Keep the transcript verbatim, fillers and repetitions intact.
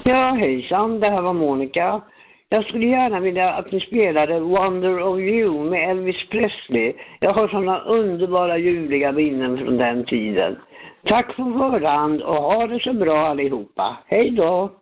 Ja, hejsan, det här var Monica. Jag skulle gärna vilja att ni spelade Wonder of You med Elvis Presley. Jag har sådana underbara ljuvliga minnen från den tiden. Tack för förhand och ha det så bra allihopa. Hej då!